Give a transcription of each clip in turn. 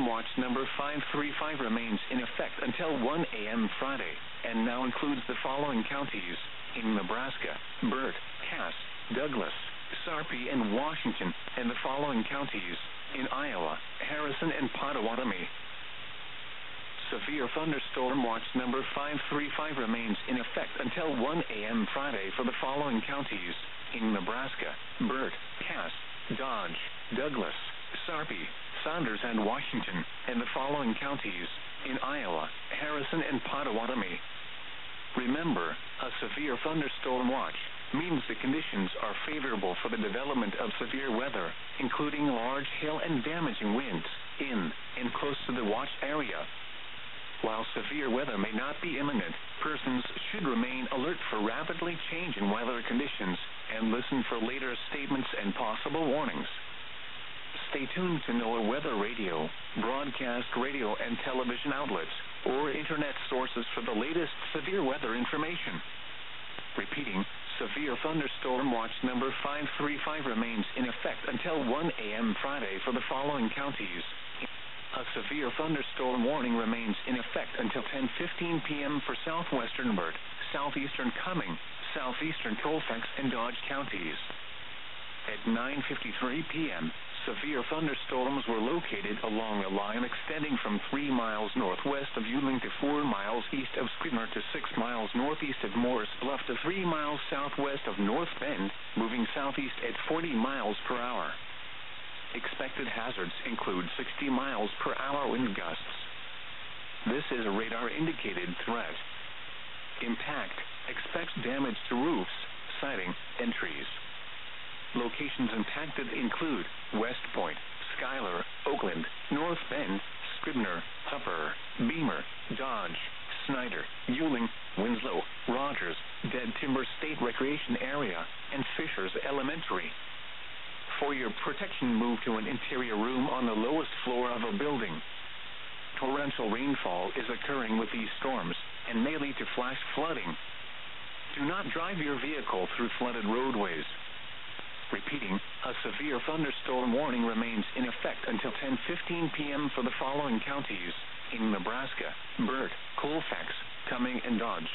Watch number 535 remains in effect until 1 a.m. Friday, and now includes the following counties in Nebraska: Burt, Cass, Douglas, Sarpy, and Washington, and the following counties in Iowa: Harrison and Pottawatomie. Severe thunderstorm watch number 535 remains in effect until 1 a.m. Friday for the following counties in Nebraska: Burt, Cass, Dodge, Douglas, Sarpy, Saunders, and Washington, and the following counties in Iowa: Harrison and Pottawatomie. Remember, a severe thunderstorm watch means the conditions are favorable for the development of severe weather, including large hail and damaging winds in and close to the watch area. While severe weather may not be imminent, persons should remain alert for rapidly changing weather conditions and listen for later statements and possible warnings. Stay tuned to NOAA Weather Radio, broadcast radio and television outlets, or internet sources for the latest severe weather information. Repeating, severe thunderstorm watch number 535 remains in effect until 1 a.m. Friday for the following counties. A severe thunderstorm warning remains in effect until 10:15 p.m. for southwestern Burt, southeastern Cumming, southeastern Colfax, and Dodge counties. At 9:53 p.m., severe thunderstorms were located along a line extending from 3 miles northwest of Yuengling to 4 miles east of Scribner to 6 miles northeast of Morris Bluff to 3 miles southwest of North Bend, moving southeast at 40 miles per hour. Expected hazards include 60 miles per hour wind gusts. This is a radar-indicated threat. Impact: expects damage to roofs, siding, and trees. Locations impacted include West Point, Schuyler, Oakland, North Bend, Scribner, Upper, Beamer, Dodge, Snyder, Yuengling, Winslow, Rogers, Dead Timber State Recreation Area, and Fishers Elementary. For your protection, move to an interior room on the lowest floor of a building. Torrential rainfall is occurring with these storms and may lead to flash flooding. Do not drive your vehicle through flooded roadways. Repeating, a severe thunderstorm warning remains in effect until 10:15 p.m. for the following counties in Nebraska: Burt, Colfax, Cumming, and Dodge.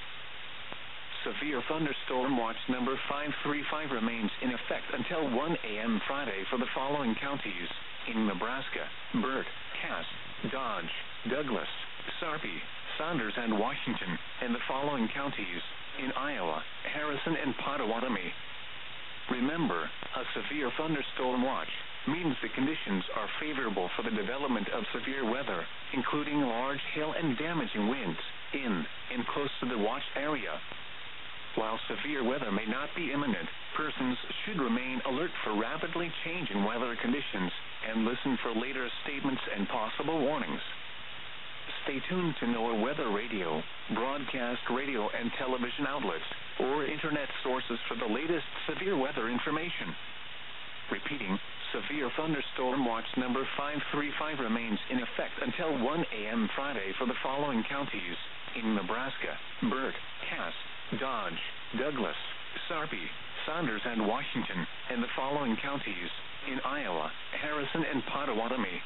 Severe thunderstorm watch number 535 remains in effect until 1 a.m. Friday for the following counties in Nebraska: Burt, Cass, Dodge, Douglas, Sarpy, Saunders, and Washington, and the following counties in Iowa: Harrison and Pottawatomie. Remember, a severe thunderstorm watch means the conditions are favorable for the development of severe weather, including large hail and damaging winds in and close to the watch area. While severe weather may not be imminent, persons should remain alert for rapidly changing weather conditions and listen for later statements and possible warnings. Stay tuned to NOAA Weather Radio, broadcast radio and television outlets, or internet sources for the latest severe weather information. Repeating, severe thunderstorm watch number 535 remains in effect until 1 a.m. Friday for the following counties in Nebraska: Burt, Cass, Dodge, Douglas, Sarpy, Saunders, and Washington, and the following counties in Iowa: Harrison and Pottawatomie.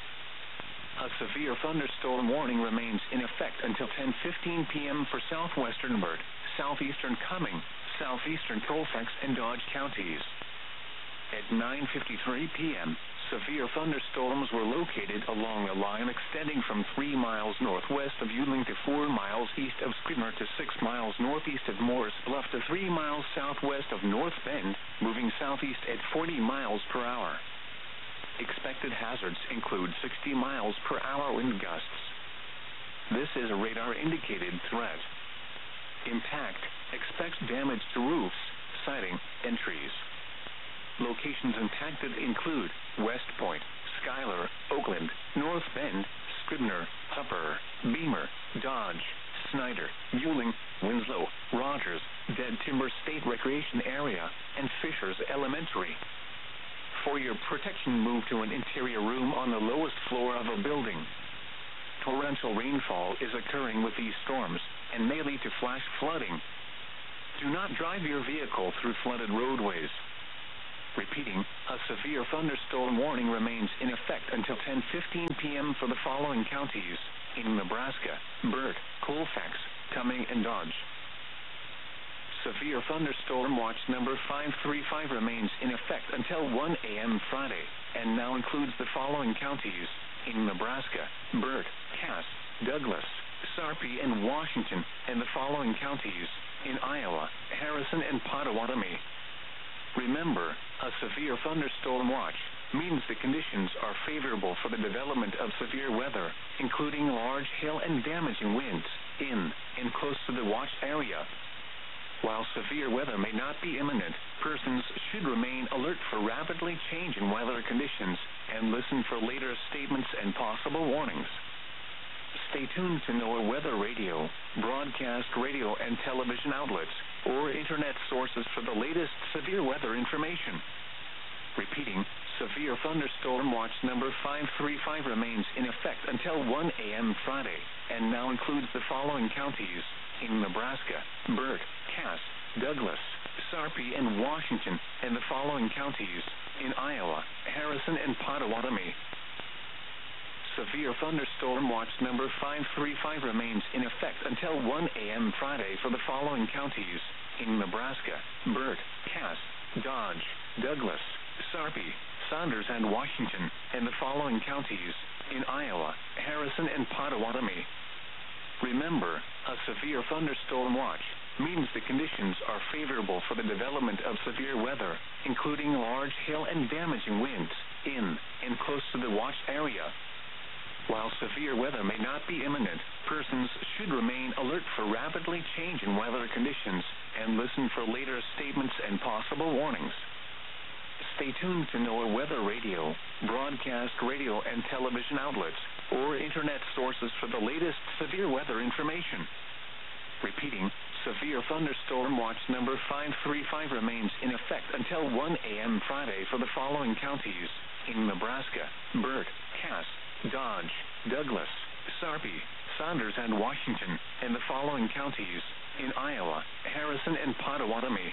A severe thunderstorm warning remains in effect until 10:15 p.m. for southwestern Burt, southeastern Cumming, southeastern Colfax, and Dodge counties. At 9:53 p.m., severe thunderstorms were located along a line extending from 3 miles northwest of Yuengling to 4 miles east of Scribner to 6 miles northeast of Morris Bluff to 3 miles southwest of North Bend, moving southeast at 40 miles per hour. Expected hazards include 60 miles per hour wind gusts. This is a radar-indicated threat. Impact: expects damage to roofs, siding, and trees. Locations impacted include West Point, Schuyler, Oakland, North Bend, Scribner, Upper, Beamer, Dodge, Snyder, Yuengling, Winslow, Rogers, Dead Timber State Recreation Area, and Fishers Elementary. For your protection, move to an interior room on the lowest floor of a building. Torrential rainfall is occurring with these storms and may lead to flash flooding. Do not drive your vehicle through flooded roadways. Repeating, a severe thunderstorm warning remains in effect until 10:15 p.m. for the following counties in Nebraska: Burt, Colfax, Cumming, and Dodge. Severe thunderstorm watch number 535 remains in effect until 1 a.m. Friday, and now includes the following counties in Nebraska: Burt, Cass, Douglas, Sarpy, and Washington, and the following counties in Iowa: Harrison and Pottawatomie. Remember, a severe thunderstorm watch means the conditions are favorable for the development of severe weather, including large hail and damaging winds in and close to the watched area. While severe weather may not be imminent, persons should remain alert for rapidly changing weather conditions and listen for later statements and possible warnings. Stay tuned to NOAA Weather Radio, broadcast radio and television outlets, or internet sources for the latest severe weather information. Repeating, severe thunderstorm watch number 535 remains in effect until 1 a.m. Friday, and now includes the following counties in Nebraska: Burt, Cass, Douglas, Sarpy, and Washington, and the following counties in Iowa: Harrison and Pottawatomie. Severe thunderstorm watch number 535 remains in effect until 1 a.m. Friday for the following counties in Nebraska: Burt, Cass, Dodge, Douglas, Sarpy, Saunders, and Washington, and the following counties in Iowa: Harrison and Pottawatomie. Remember, a severe thunderstorm watch means the conditions are favorable for the development of severe weather, including large hail and damaging winds in and close to the watched area. While severe weather may not be imminent, persons should remain alert for rapidly changing weather conditions and listen for later statements and possible warnings. Stay tuned to NOAA Weather Radio, broadcast radio and television outlets, or internet sources for the latest severe weather information. Repeating, severe thunderstorm watch number 535 remains in effect until 1 a.m. Friday for the following counties in Nebraska: Burt, Cass, Dodge, Douglas, Sarpy, Saunders, and Washington, and the following counties in Iowa: Harrison and Pottawatomie.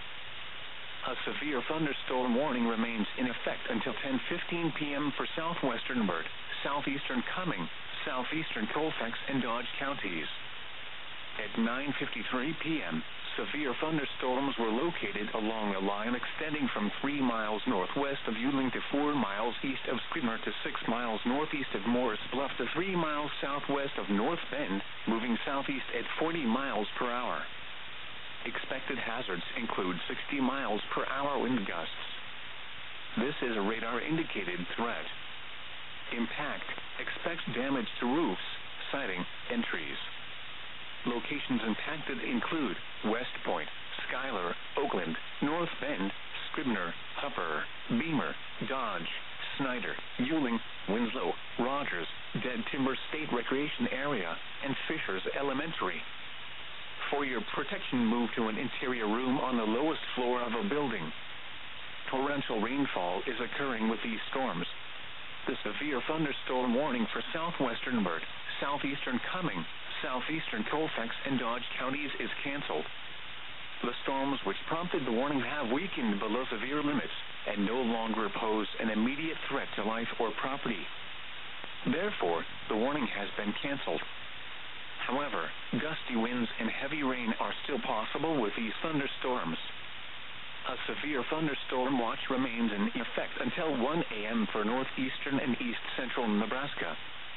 A severe thunderstorm warning remains in effect until 10:15 p.m. for southwestern Burt, southeastern Cumming, southeastern Colfax, and Dodge counties. At 9:53 p.m., severe thunderstorms were located along a line extending from 3 miles northwest of Yuengling to 4 miles east of Scribner to 6 miles northeast of Morris Bluff to 3 miles southwest of North Bend, moving southeast at 40 miles per hour. Expected hazards include 60 miles per hour wind gusts. This is a radar-indicated threat. Impact: expect damage to roofs, siding, and trees. Locations impacted include West Point, Schuyler, Oakland, North Bend, Scribner, Upper, Beamer, Dodge, Snyder, Yuengling, Winslow, Rogers, Dead Timber State Recreation Area, and Fishers Elementary. For your protection, move to an interior room on the lowest floor of a building. Torrential rainfall is occurring with these storms. The severe thunderstorm warning for southwestern Burt, southeastern Cumming, southeastern Colfax, and Dodge counties is canceled. The storms which prompted the warning have weakened below severe limits and no longer pose an immediate threat to life or property. Therefore, the warning has been canceled. However, gusty winds and heavy rain are still possible with these thunderstorms. A severe thunderstorm watch remains in effect until 1 a.m. for northeastern and east-central Nebraska.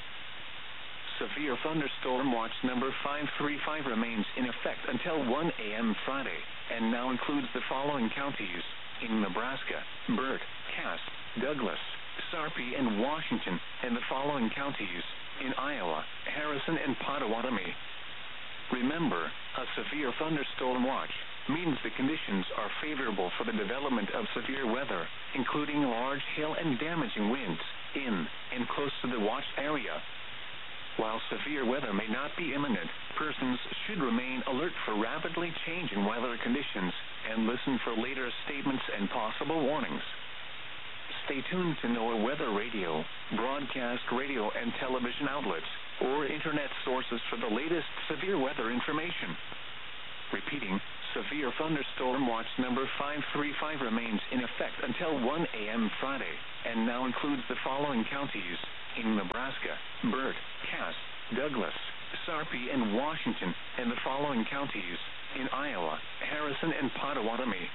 Severe thunderstorm watch number 535 remains in effect until 1 a.m. Friday, and now includes the following counties in Nebraska: Burt, Cass, Douglas, Sarpy, and Washington, and the following counties in Iowa: Harrison and Pottawatomie. Remember, a severe thunderstorm watch means the conditions are favorable for the development of severe weather, including large hail and damaging winds in and close to the watched area. While severe weather may not be imminent, persons should remain alert for rapidly changing weather conditions and listen for later statements and possible warnings. Stay tuned to NOAA Weather Radio, broadcast radio and television outlets, or internet sources for the latest severe weather information. Repeating, Severe thunderstorm watch number 535 remains in effect until 1 a.m. Friday, and now includes the following counties in Nebraska: Burt, Cass, Douglas, Sarpy, and Washington, and the following counties in Iowa: Harrison and Pottawatomie.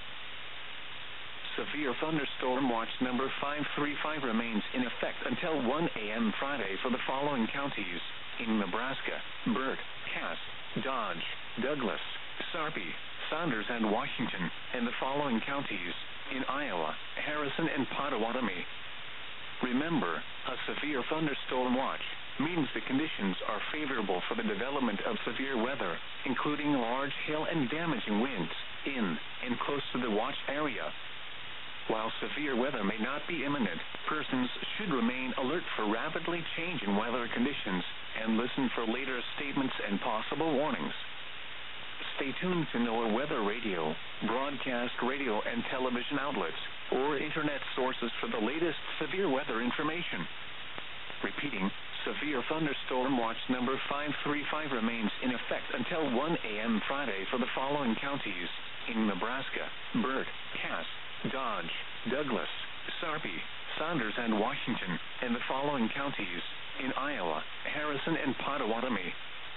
Severe thunderstorm watch number 535 remains in effect until 1 a.m. Friday for the following counties in Nebraska: Burt, Cass, Dodge, Douglas, Sarpy, Saunders, and Washington, and the following counties in Iowa: Harrison and Pottawatomie. Remember, a severe thunderstorm watch means the conditions are favorable for the development of severe weather, including large hail and damaging winds in and close to the watch area. While severe weather may not be imminent, persons should remain alert for rapidly changing weather conditions and listen for later statements and possible warnings. Stay tuned to NOAA Weather Radio, broadcast radio and television outlets, or internet sources for the latest severe weather information. Repeating, severe thunderstorm watch number 535 remains in effect until 1 a.m. Friday for the following counties in Nebraska: Burt, Cass, Dodge, Douglas, Sarpy, Saunders, and Washington, and the following counties in Iowa: Harrison and Pottawatomie.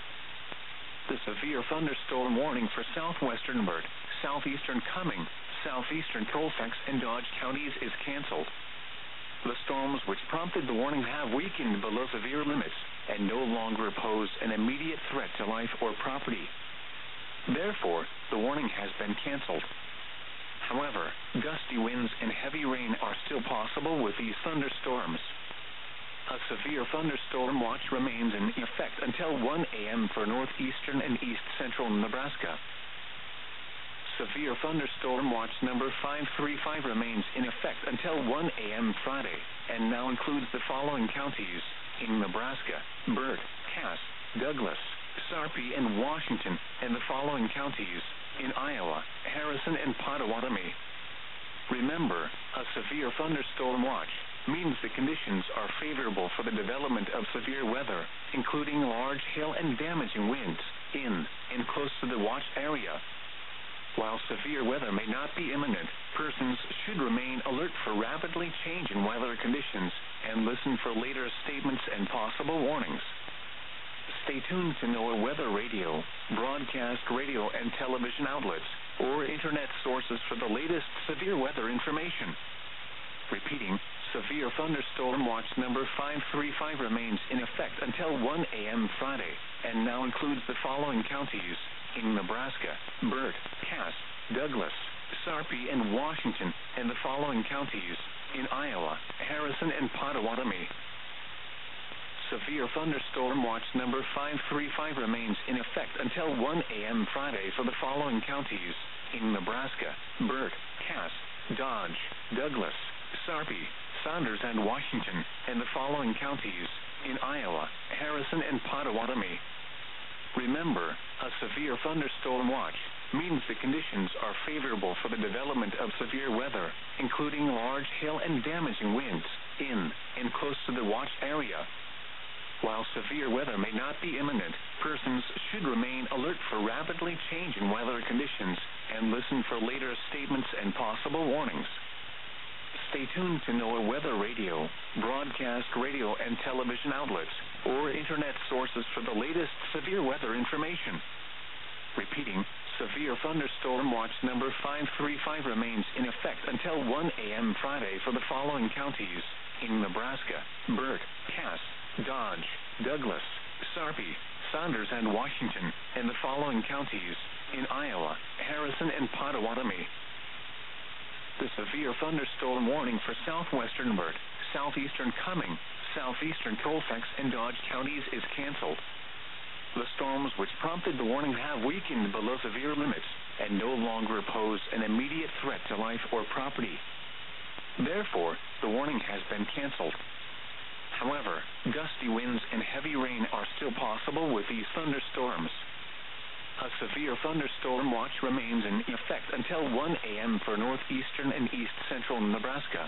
The severe thunderstorm warning for southwestern Burt, southeastern Cumming, southeastern Colfax, and Dodge counties is canceled. The storms which prompted the warning have weakened below severe limits and no longer pose an immediate threat to life or property. Therefore, the warning has been canceled. However, gusty winds and heavy rain are still possible with these thunderstorms. A severe thunderstorm watch remains in effect until 1 a.m. for northeastern and east-central Nebraska. Severe thunderstorm watch number 535 remains in effect until 1 a.m. Friday, and now includes the following counties in Nebraska: Burt, Cass, Douglas, Sarpy, and Washington, and the following counties in Iowa: Harrison and Pottawatomie. Remember, a severe thunderstorm watch means the conditions are favorable for the development of severe weather, including large hail and damaging winds in and close to the watch area. While severe weather may not be imminent, persons should remain alert for rapidly changing weather conditions and listen for later statements and possible warnings. Stay tuned to NOAA Weather Radio, broadcast radio and television outlets, or internet sources for the latest severe weather information. Repeating, severe thunderstorm watch number 535 remains in effect until 1 a.m. Friday, and now includes the following counties in Nebraska: Burt, Cass, Douglas, Sarpy, and Washington, and the following counties in Iowa: Harrison and Pottawatomie. Severe thunderstorm watch number 535 remains in effect until 1 a.m. Friday for the following counties in Nebraska: Burt, Cass, Dodge, Douglas, Sarpy, Saunders, and Washington, and the following counties in Iowa: Harrison and Pottawatomie. Remember, a severe thunderstorm watch means the conditions are favorable for the development of severe weather, including large hail and damaging winds in and close to the watch area. While severe weather may not be imminent, persons should remain alert for rapidly changing weather conditions and listen for later statements and possible warnings. Stay tuned to NOAA Weather Radio, broadcast radio and television outlets, or internet sources for the latest severe weather information. Repeating, severe thunderstorm watch number 535 remains in effect until 1 a.m. Friday for the following counties in Nebraska: Burt, Cass, Dodge, Douglas, Sarpy, Saunders, and Washington, and the following counties in Iowa: Harrison and Pottawatomie. The severe thunderstorm warning for southwestern Burt, southeastern Cumming, southeastern Colfax, and Dodge counties is canceled. The storms which prompted the warning have weakened below severe limits and no longer pose an immediate threat to life or property. Therefore, the warning has been canceled. However, gusty winds and heavy rain are still possible with these thunderstorms. A severe thunderstorm watch remains in effect until 1 a.m. for northeastern and east-central Nebraska.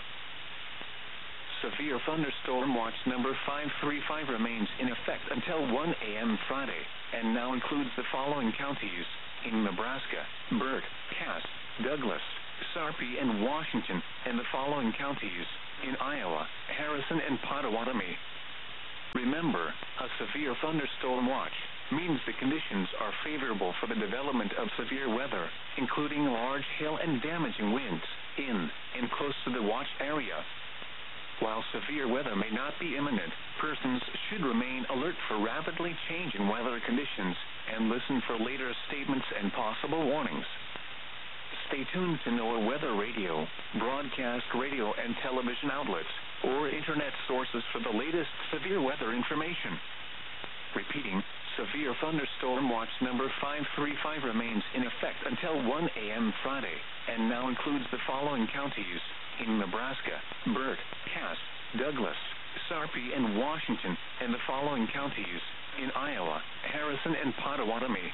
Severe thunderstorm watch number 535 remains in effect until 1 a.m. Friday, and now includes the following counties in Nebraska, Burt, Cass, Douglas, Sarpy, and Washington, and the following counties in Iowa, Harrison, and Potawatomi. Remember, a severe thunderstorm watch means the conditions are favorable for the development of severe weather, including large hail and damaging winds in and close to the watch area. While severe weather may not be imminent, persons should remain alert for rapidly changing weather conditions and listen for later statements and possible warnings. Stay tuned to NOAA Weather Radio, broadcast radio and television outlets, or internet sources for the latest severe weather information. Repeating, severe thunderstorm watch number 535 remains in effect until 1 a.m. Friday, and now includes the following counties in Nebraska, Burt, Cass, Douglas, Sarpy, and Washington, and the following counties in Iowa, Harrison, and Potawatomi.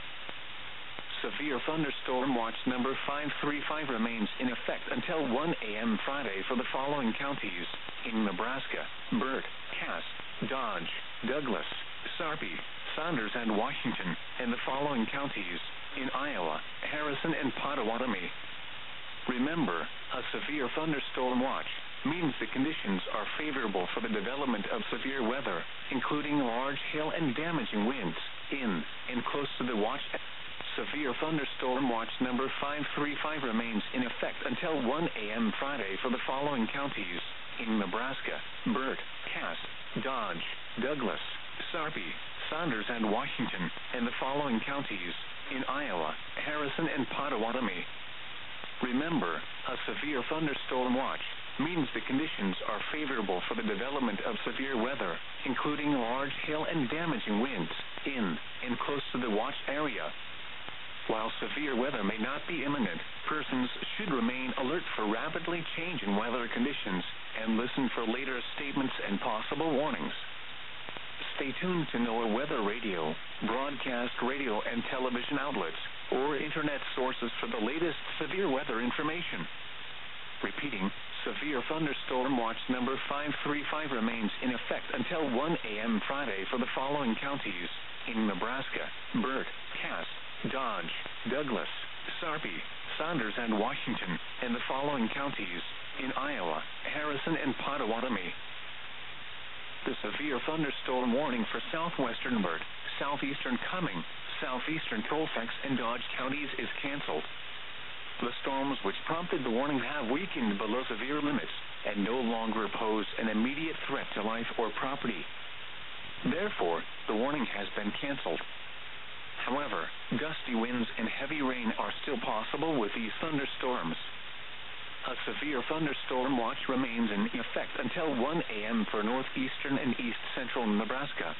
Severe thunderstorm watch number 535 remains in effect until 1 a.m. Friday for the following counties in Nebraska, Burt, Cass, Dodge, Douglas, Sarpy, Saunders, and Washington, and the following counties in Iowa, Harrison, and Potawatomi. Remember, a severe thunderstorm watch means the conditions are favorable for the development of severe weather, including large hail and damaging winds in and close to the watch. Severe thunderstorm watch number 535 remains in effect until 1 a.m. Friday for the following counties in Nebraska, Burt, Cass, Dodge, Douglas, Sarpy, Saunders, and Washington, and the following counties in Iowa, Harrison, and Potawatomi. Remember, a severe thunderstorm watch means the conditions are favorable for the development of severe weather, including large hail and damaging winds in and close to the watch area. While severe weather may not be imminent, persons should remain alert for rapidly changing weather conditions and listen for later statements and possible warnings. Stay tuned to NOAA Weather Radio, broadcast radio and television outlets, or internet sources for the latest severe weather information. Repeating, severe thunderstorm watch number 535 remains in effect until 1 a.m. Friday for the following counties in Nebraska, Burt, Cass, Dodge, Douglas, Sarpy, Saunders, and Washington, and the following counties in Iowa, Harrison, and Potawatomi. The severe thunderstorm warning for southwestern Burt, southeastern Cumming, southeastern Colfax, and Dodge counties is canceled. The storms which prompted the warning have weakened below severe limits and no longer pose an immediate threat to life or property. Therefore, the warning has been canceled. However, gusty winds and heavy rain are still possible with these thunderstorms. A severe thunderstorm watch remains in effect until 1 a.m. for northeastern and east-central Nebraska.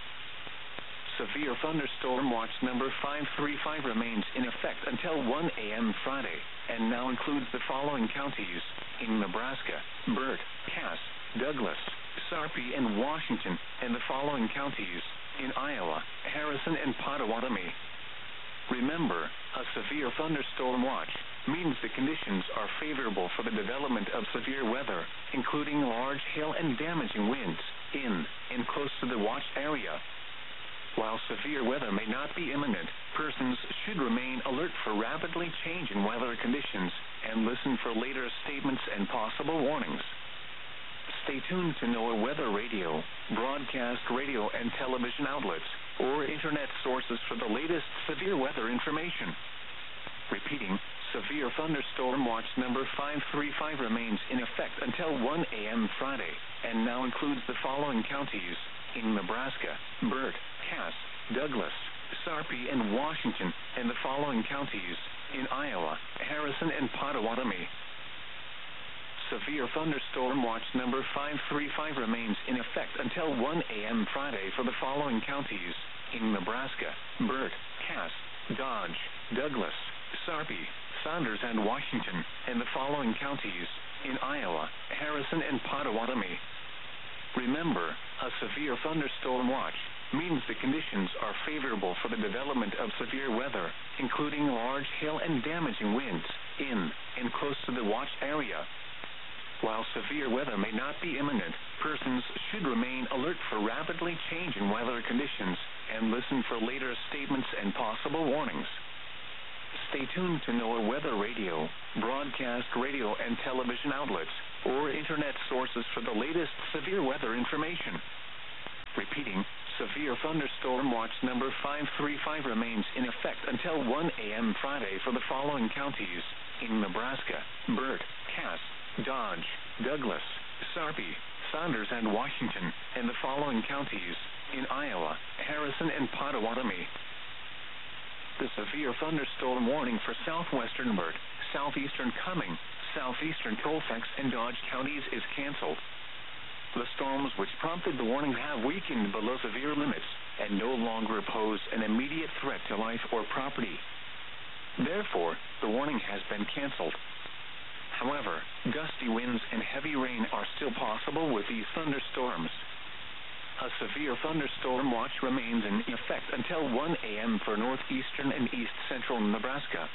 Severe thunderstorm watch number 535 remains in effect until 1 a.m. Friday, and now includes the following counties in Nebraska, Burt, Cass, Douglas, Sarpy, and Washington, and the following counties in Iowa, Harrison, and Potawatomi. Remember, a severe thunderstorm watch means the conditions are favorable for the development of severe weather, including large hail and damaging winds in and close to the watch area. While severe weather may not be imminent, persons should remain alert for rapidly changing weather conditions and listen for later statements and possible warnings. Stay tuned to NOAA Weather Radio, broadcast radio and television outlets, or internet sources for the latest severe weather information. Repeating, severe thunderstorm watch number 535 remains in effect until 1 a.m. Friday, and now includes the following counties in Nebraska, Burt, Cass, Douglas, Sarpy, and Washington, and the following counties in Iowa, Harrison, and Potawatomi. Severe thunderstorm watch number 535 remains in effect until 1 a.m. Friday for the following counties in Nebraska, Burt, Cass, Dodge, Douglas, Sarpy, Saunders, and Washington, and the following counties in Iowa, Harrison, and Potawatomi. Remember, a severe thunderstorm watch means the conditions are favorable for the development of severe weather, including large hail and damaging winds in and close to the watch area. While severe weather may not be imminent, persons should remain alert for rapidly changing weather conditions and listen for later statements and possible warnings. Stay tuned to NOAA Weather Radio, broadcast radio and television outlets, or internet sources for the latest severe weather information. Repeating, severe thunderstorm watch number 535 remains in effect until 1 a.m. Friday for the following counties in Nebraska: Burt, Cass, Dodge, Douglas, Sarpy, Saunders, and Washington, and the following counties in Iowa: Harrison and Pottawatomie. The severe thunderstorm warning for southwestern Burt, southeastern Cumming, southeastern Colfax, and Dodge counties is canceled. The storms which prompted the warning have weakened below severe limits and no longer pose an immediate threat to life or property. Therefore, the warning has been canceled. However, gusty winds and heavy rain are still possible with these thunderstorms. A severe thunderstorm watch remains in effect until 1 a.m. for northeastern and east-central Nebraska.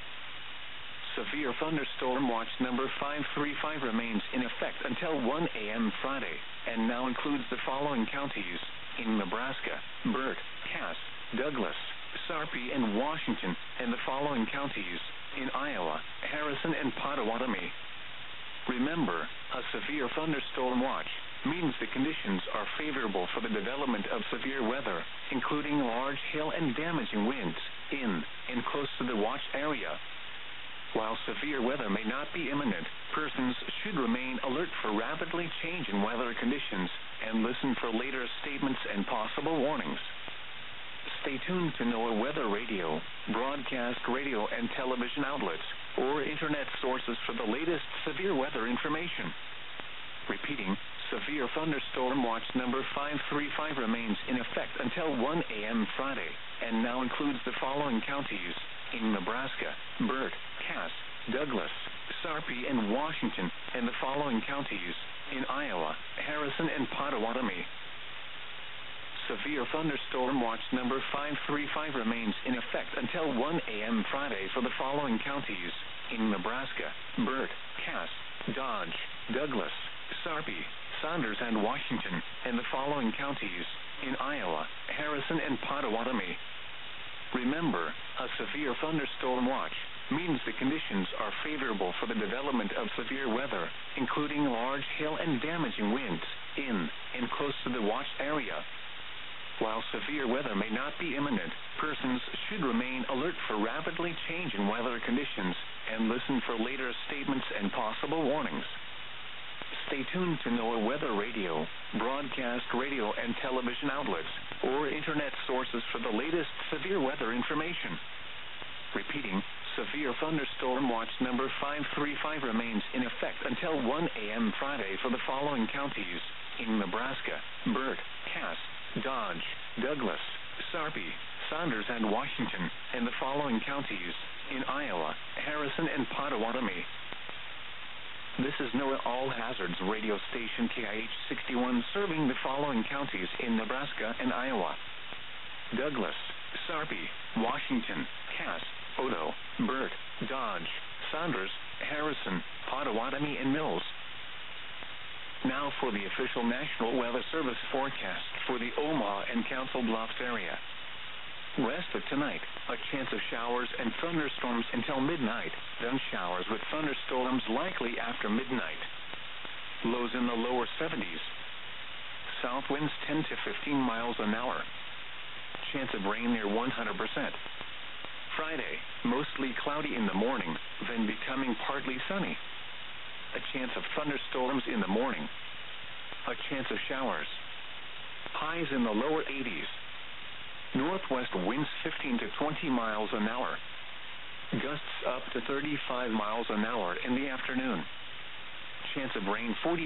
Severe thunderstorm watch number 535 remains in effect until 1 a.m. Friday, and now includes the following counties in Nebraska: Burt, Cass, Douglas, Sarpy, and Washington, and the following counties in Iowa: Harrison and Pottawatomie. Remember, a severe thunderstorm watch means the conditions are favorable for the development of severe weather, including large hail and damaging winds in and close to the watch area. While severe weather may not be imminent, persons should remain alert for rapidly changing weather conditions and listen for later statements and possible warnings. Stay tuned to NOAA Weather Radio, broadcast radio and television outlets, or internet sources for the latest severe weather information. Repeating, severe thunderstorm watch number 535 remains in effect until 1 a.m. Friday, and now includes the following counties in Nebraska: Burt, Cass, Douglas, Sarpy, and Washington, and the following counties in Iowa: Harrison and Pottawatomie. Severe thunderstorm watch number 535 remains in effect until 1 a.m. Friday for the following counties in Nebraska: Burt, Cass, Dodge, Douglas, Sarpy, Saunders, and Washington, and the following counties in Iowa: Harrison and Pottawatomie. Remember, a severe thunderstorm watch means the conditions are favorable for the development of severe weather, including large hail and damaging winds in and close to the watch area. While severe weather may not be imminent, persons should remain alert for rapidly changing weather conditions and listen for later statements and possible warnings. Stay tuned to NOAA Weather Radio, broadcast radio and television outlets, or internet sources for the latest severe weather information. Repeating, severe thunderstorm watch number 535 remains in effect until 1 a.m. Friday for the following counties in Nebraska: Burt, Cass, Dodge, Douglas, Sarpy, Saunders, and Washington, and the following counties in Iowa: Harrison and Pottawatomie. This is NOAA All Hazards radio station KIH 61 serving the following counties in Nebraska and Iowa: Douglas, Sarpy, Washington, Cass, Odo, Burt, Dodge, Saunders, Harrison, Pottawatomie, and Mills. Now for the official National Weather Service forecast for the Omaha and Council Bluffs area. Rest of tonight, a chance of showers and thunderstorms until midnight, then showers with thunderstorms likely after midnight. Lows in the lower 70s. South winds 10 to 15 miles an hour. Chance of rain near 100%. Friday, mostly cloudy in the morning, then becoming partly sunny. A chance of thunderstorms in the morning. A chance of showers. Highs in the lower 80s. Northwest winds 15 to 20 miles an hour. Gusts up to 35 miles an hour in the afternoon. Chance of rain 40%.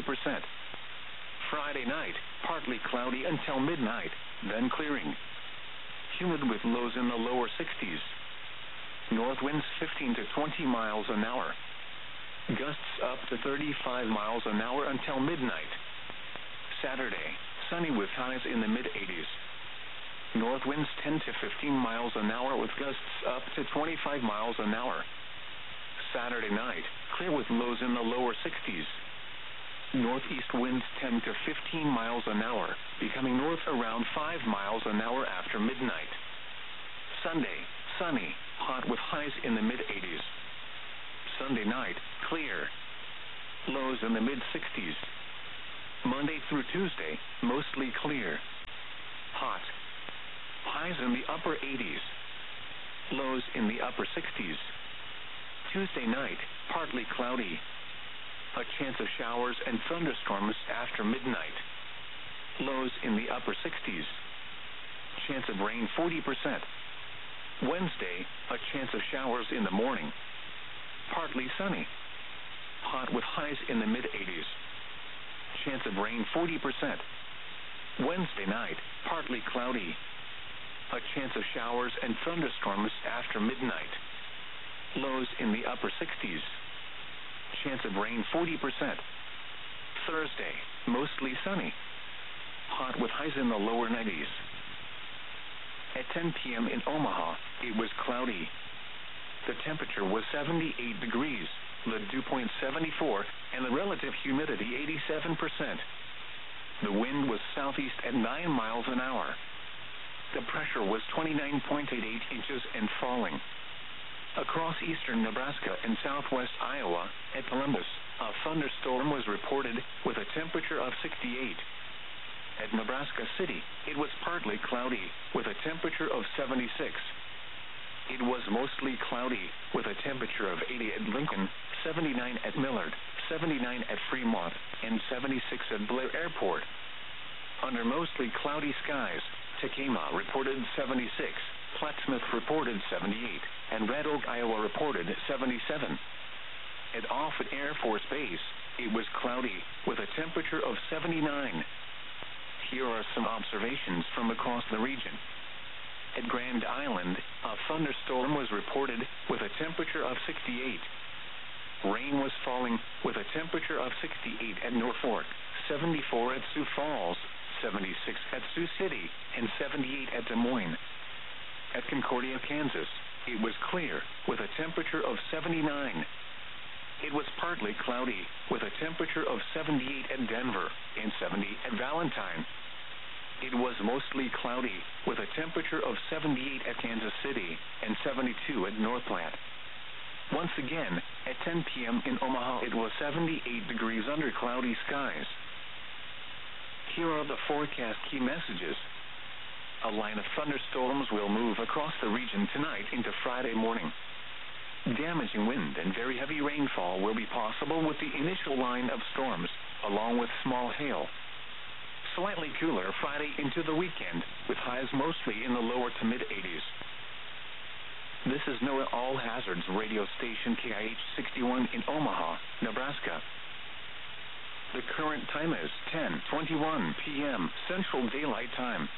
Friday night, partly cloudy until midnight, then clearing. Humid with lows in the lower 60s. North winds 15 to 20 miles an hour. Gusts up to 35 miles an hour until midnight. Saturday, sunny with highs in the mid-80s. North winds 10 to 15 miles an hour with gusts up to 25 miles an hour. Saturday night, clear with lows in the lower 60s. Northeast winds 10 to 15 miles an hour, becoming north around 5 miles an hour after midnight. Sunday, sunny, hot with highs in the mid-80s. Sunday night, clear. Lows in the mid-60s. Monday through Tuesday, mostly clear. Hot. Highs in the upper 80s. Lows in the upper 60s. Tuesday night, partly cloudy. A chance of showers and thunderstorms after midnight. Lows in the upper 60s. Chance of rain 40%. Wednesday, a chance of showers in the morning. Partly sunny. Hot with highs in the mid-80s. Chance of rain 40%. Wednesday night, partly cloudy. A chance of showers and thunderstorms after midnight. Lows in the upper 60s. Chance of rain 40%. Thursday, mostly sunny. Hot with highs in the lower 90s. At 10 p.m. in Omaha, it was cloudy. The temperature was 78 degrees, the dew point 74, and the relative humidity 87%. The wind was southeast at 9 miles an hour. The pressure was 29.88 inches and falling. Across eastern Nebraska and southwest Iowa, at Columbus, a thunderstorm was reported with a temperature of 68. At Nebraska City, it was partly cloudy with a temperature of 76. It was mostly cloudy with a temperature of 80 at Lincoln, 79 at Millard, 79 at Fremont, and 76 at Blair Airport. Under mostly cloudy skies, Tacoma reported 76, Plattsmouth reported 78, and Red Oak, Iowa reported 77. At Offutt Air Force Base, it was cloudy with a temperature of 79. Here are some observations from across the region. At Grand Island, a thunderstorm was reported with a temperature of 68. Rain was falling with a temperature of 68 at Norfolk, 74 at Sioux Falls, 76 at Sioux City, and 78 at Des Moines. At Concordia, Kansas, it was clear with a temperature of 79. It was partly cloudy with a temperature of 78 at Denver and 70 at Valentine. It was mostly cloudy with a temperature of 78 at Kansas City and 72 at North Platte. Once again, at 10 p.m. in Omaha, it was 78 degrees under cloudy skies. Here are the forecast key messages. A line of thunderstorms will move across the region tonight into Friday morning. Damaging wind and very heavy rainfall will be possible with the initial line of storms, along with small hail. Slightly cooler Friday into the weekend, with highs mostly in the lower to mid-80s. This is NOAA All Hazards radio station KIH 61 in Omaha, Nebraska. The current time is 10:21 p.m. Central Daylight Time.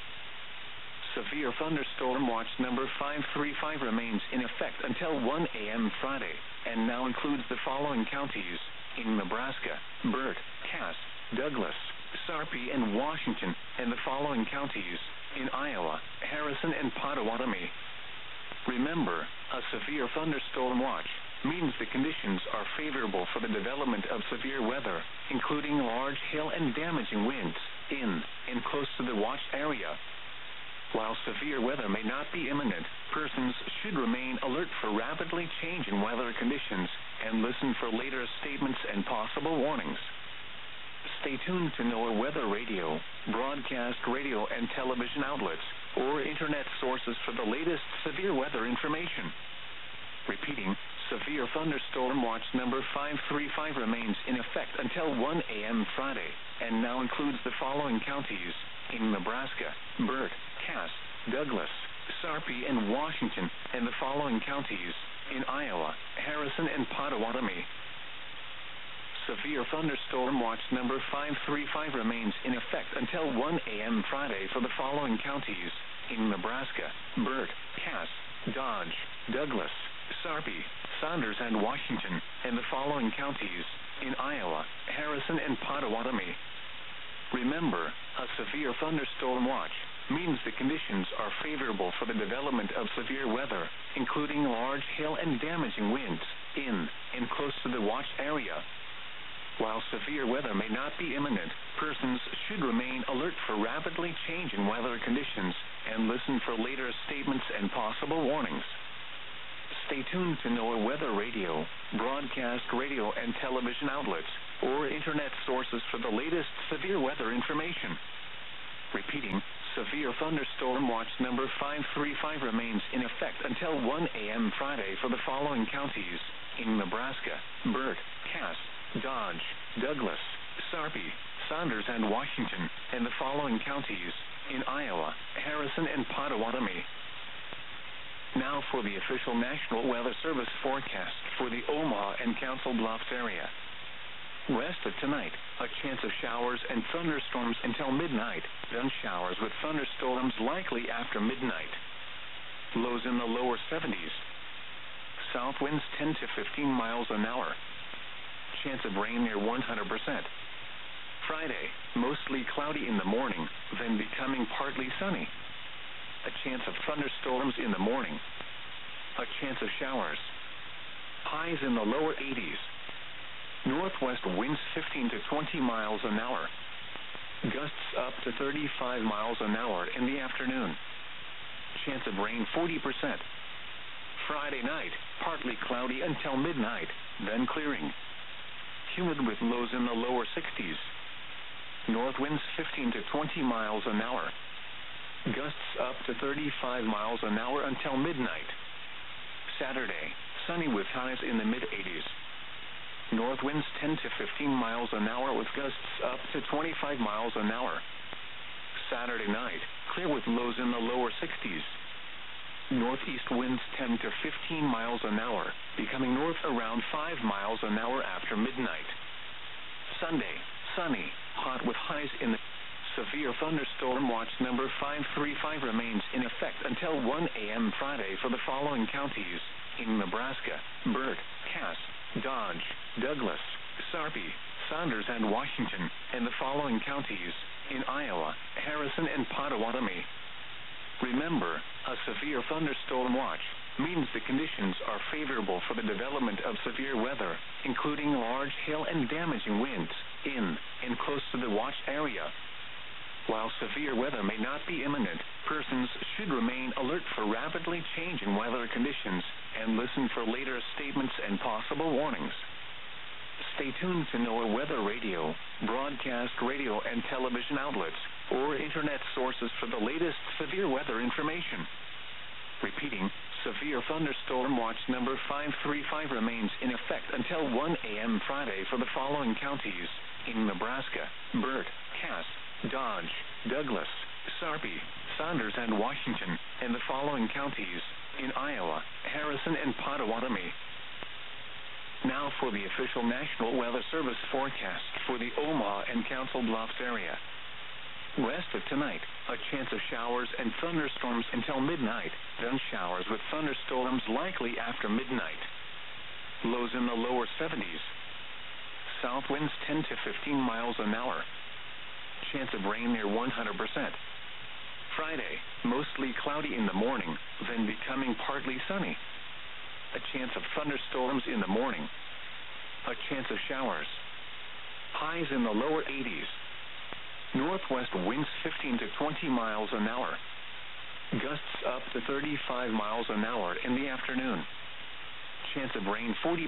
Severe thunderstorm watch number 535 remains in effect until 1 a.m. Friday, and now includes the following counties in Nebraska: Burt, Cass, Douglas, Sarpy, and Washington, and the following counties in Iowa: Harrison and Pottawatomie. Remember, a severe thunderstorm watch means the conditions are favorable for the development of severe weather, including large hail and damaging winds in and close to the watched area. While severe weather may not be imminent, persons should remain alert for rapidly changing weather conditions and listen for later statements and possible warnings. Stay tuned to NOAA Weather Radio, broadcast radio and television outlets, or internet sources for the latest severe weather information. Repeating, severe thunderstorm watch number 535 remains in effect until 1 a.m. Friday, and now includes the following counties in Nebraska: Burt, Cass, Douglas, Sarpy, and Washington, and the following counties in Iowa: Harrison and Pottawatomie. Severe thunderstorm watch number 535 remains in effect until 1 a.m. Friday for the following counties in Nebraska: Burt, Cass, Dodge, Douglas, Sarpy, Saunders, and Washington, and the following counties in Iowa: Harrison and Pottawatomie. Remember, a severe thunderstorm watch means the conditions are favorable for the development of severe weather, including large hail and damaging winds in and close to the watched area. While severe weather may not be imminent, persons should remain alert for rapidly changing weather conditions and listen for later statements and possible warnings. Stay tuned to NOAA Weather Radio, broadcast radio and television outlets, or internet sources for the latest severe weather information. Repeating, severe thunderstorm watch number 535 remains in effect until 1 a.m. Friday for the following counties in Nebraska: Burt, Cass, Dodge, Douglas, Sarpy, Saunders, and Washington, and the following counties in Iowa: Harrison and Potawatomi. Now for the official National Weather Service forecast for the Omaha and Council Bluffs area. Rest of tonight, a chance of showers and thunderstorms until midnight, then showers with thunderstorms likely after midnight. Lows in the lower 70s. South winds 10 to 15 miles an hour. Chance of rain near 100%. Friday, mostly cloudy in the morning, then becoming partly sunny. A chance of thunderstorms in the morning. A chance of showers. Highs in the lower 80s. Northwest winds 15 to 20 miles an hour. Gusts up to 35 miles an hour in the afternoon. Chance of rain 40%. Friday night, partly cloudy until midnight, then clearing. Humid with lows in the lower 60s. North winds 15 to 20 miles an hour. Gusts up to 35 miles an hour until midnight. Saturday, sunny with highs in the mid-80s. North winds 10 to 15 miles an hour with gusts up to 25 miles an hour. Saturday night, clear with lows in the lower 60s. Northeast winds 10 to 15 miles an hour, becoming north around 5 miles an hour after midnight. Sunday, sunny, hot with highs in the severe thunderstorm watch number 535 remains in effect until 1 a.m. Friday for the following counties in Nebraska: Burt, Cass, Dodge, Douglas, Sarpy, Saunders, and Washington, and the following counties in Iowa: Harrison and Potawatomi. Remember, a severe thunderstorm watch means the conditions are favorable for the development of severe weather, including large hail and damaging winds in and close to the watch area. While severe weather may not be imminent, persons should remain alert for rapidly changing weather conditions and listen for later statements and possible warnings. Stay tuned to NOAA Weather Radio, broadcast radio and television outlets, or internet sources for the latest severe weather information. Repeating, severe thunderstorm watch number 535 remains in effect until 1 a.m. Friday for the following counties in Nebraska: Burt, Cass, Dodge, Douglas, Sarpy, Saunders, and Washington, and the following counties in Iowa: Harrison and Potawatomi. Now for the official National Weather Service forecast for the Omaha and Council Bluffs area. Rest of tonight, a chance of showers and thunderstorms until midnight, then showers with thunderstorms likely after midnight. Lows in the lower 70s. South winds 10 to 15 miles an hour. Chance of rain near 100%. Friday, mostly cloudy in the morning, then becoming partly sunny. A chance of thunderstorms in the morning. A chance of showers. Highs in the lower 80s. Northwest winds 15 to 20 miles an hour. Gusts up to 35 miles an hour in the afternoon. Chance of rain 40%.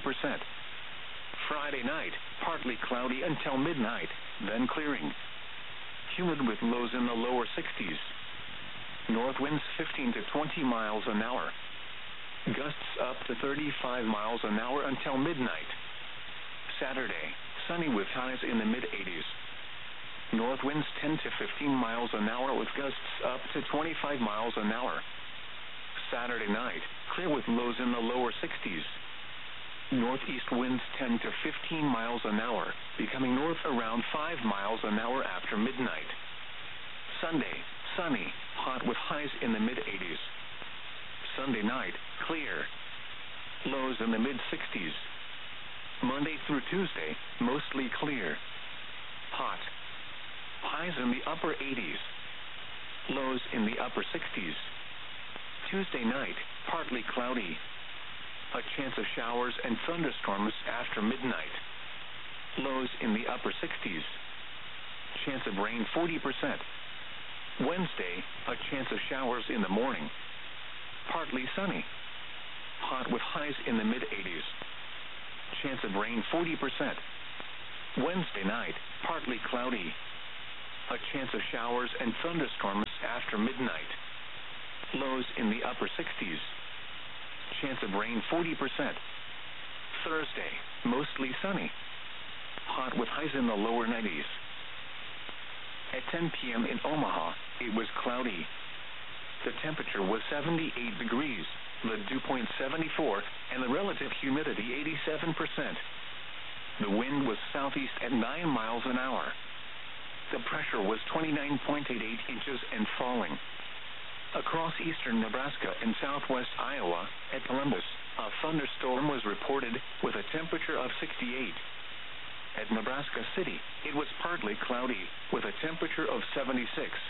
Friday night, partly cloudy until midnight, then clearing. Humid with lows in the lower 60s. North winds 15 to 20 miles an hour. Gusts up to 35 miles an hour until midnight. Saturday, sunny with highs in the mid-80s. North winds 10 to 15 miles an hour with gusts up to 25 miles an hour. Saturday night, clear with lows in the lower 60s. Northeast winds 10 to 15 miles an hour, becoming north around 5 miles an hour after midnight. Sunday, sunny, hot with highs in the mid-80s. Sunday night, clear. Lows in the mid-60s. Monday through Tuesday, mostly clear. Hot. Highs in the upper 80s. Lows in the upper 60s. Tuesday night, partly cloudy. A chance of showers and thunderstorms after midnight. Lows in the upper 60s. Chance of rain 40%. Wednesday, a chance of showers in the morning. Partly sunny. hot with highs in the mid-80s. Chance of rain 40%. Wednesday night, partly cloudy. A chance of showers and thunderstorms after midnight. Lows in the upper 60s. Chance of rain 40%. Thursday, mostly sunny. Hot with highs in the lower 90s. At 10 p.m. in Omaha, it was cloudy. The temperature was 78 degrees, the dew point 74, and the relative humidity 87%. The wind was southeast at 9 miles an hour. The pressure was 29.88 inches and falling. Across eastern Nebraska and southwest Iowa, at Columbus, a thunderstorm was reported with a temperature of 68. At Nebraska City, it was partly cloudy with a temperature of 76.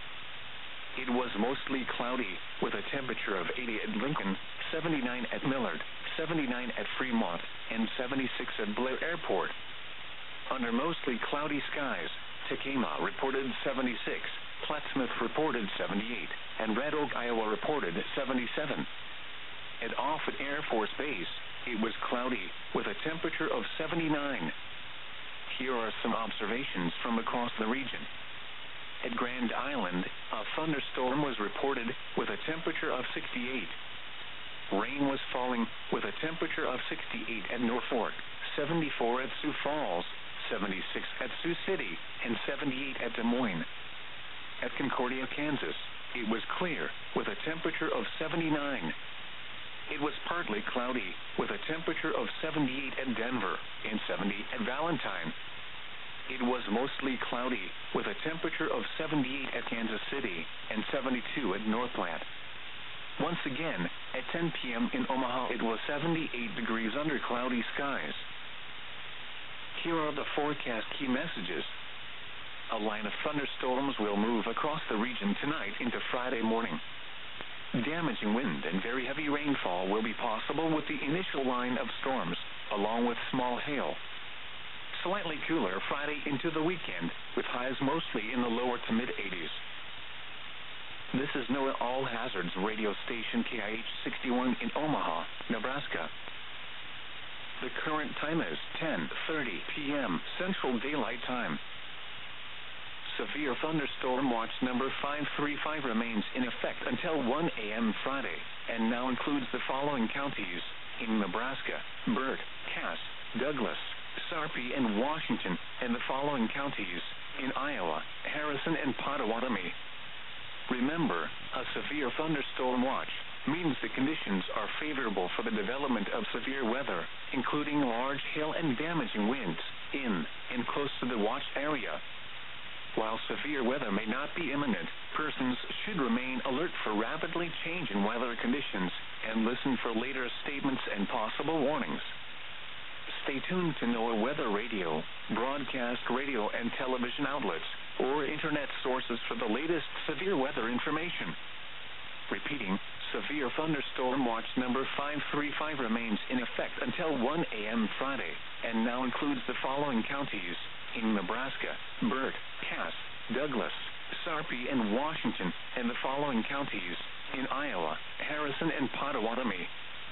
It was mostly cloudy with a temperature of 80 at Lincoln, 79 at Millard, 79 at Fremont, and 76 at Blair Airport. Under mostly cloudy skies, Tacoma reported 76, Plattsmouth reported 78, and Red Oak, Iowa reported 77. At Offutt Air Force Base, it was cloudy with a temperature of 79. Here are some observations from across the region. At Grand Island, a thunderstorm was reported with a temperature of 68. Rain was falling with a temperature of 68 at Norfolk, 74 at Sioux Falls, 76 at Sioux City, and 78 at Des Moines. At Concordia, Kansas, it was clear with a temperature of 79. It was partly cloudy with a temperature of 78 at Denver and 70 at Valentine. It was mostly cloudy with a temperature of 78 at Kansas City and 72 at North Platte. Once again, at 10 p.m. in Omaha, it was 78 degrees under cloudy skies. Here are the forecast key messages. A line of thunderstorms will move across the region tonight into Friday morning. Damaging wind and very heavy rainfall will be possible with the initial line of storms, along with small hail. Slightly cooler Friday into the weekend, with highs mostly in the lower to mid-80s. This is NOAA All Hazards radio station KIH 61 in Omaha, Nebraska. The current time is 10:30 p.m. Central Daylight Time. Severe thunderstorm watch number 535 remains in effect until 1 a.m. Friday, and now includes the following counties in Nebraska: Burt, Cass, Douglas, Sarpy, and Washington, and the following counties in Iowa: Harrison and Pottawatomie. Remember, a severe thunderstorm watch means the conditions are favorable for the development of severe weather, including large hail and damaging winds in and close to the watch area. While severe weather may not be imminent, persons should remain alert for rapidly changing weather conditions and listen for later statements and possible warnings. Stay tuned to NOAA Weather Radio, broadcast radio and television outlets, or internet sources for the latest severe weather information. Repeating, severe thunderstorm watch number 535 remains in effect until 1 a.m. Friday, and now includes the following counties in Nebraska: Burt, Cass, Douglas, Sarpy, and Washington, and the following counties in Iowa: Harrison and Pottawatomie.